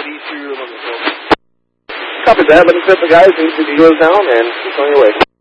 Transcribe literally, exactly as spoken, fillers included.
these two you're looking for. Copy that. Let me set the guys into the Euro Town and keep on your way.